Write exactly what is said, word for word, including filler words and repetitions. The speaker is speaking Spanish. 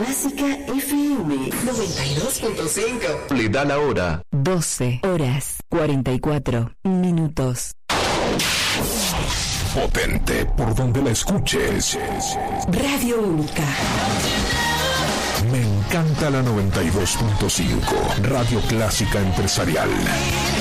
Clásica F M noventa y dos punto cinco. Le da la hora. doce horas cuarenta y cuatro minutos. Potente por donde la escuches. Radio Única. Me encanta la noventa y dos punto cinco. Radio Clásica Empresarial.